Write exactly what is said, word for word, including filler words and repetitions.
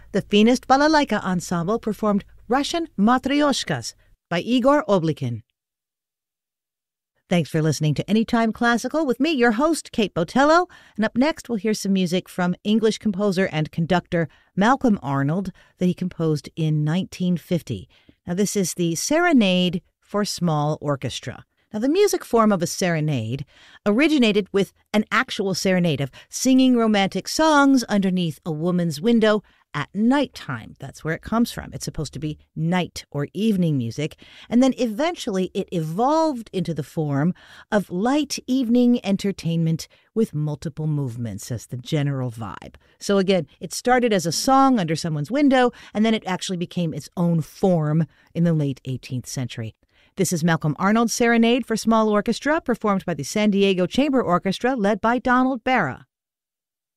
the Finest Balalaika Ensemble performed Russian Matryoshkas by Igor Oblykin. Thanks for listening to Anytime Classical with me, your host, Kate Botello. And up next, we'll hear some music from English composer and conductor Malcolm Arnold that he composed in nineteen fifty. Now, this is the Serenade for Small Orchestra. Now, the music form of a serenade originated with an actual serenade of singing romantic songs underneath a woman's window at nighttime. That's where it comes from. It's supposed to be night or evening music. And then eventually it evolved into the form of light evening entertainment with multiple movements as the general vibe. So again, it started as a song under someone's window, and then it actually became its own form in the late eighteenth century. This is Malcolm Arnold's Serenade for Small Orchestra, performed by the San Diego Chamber Orchestra, led by Donald Barra.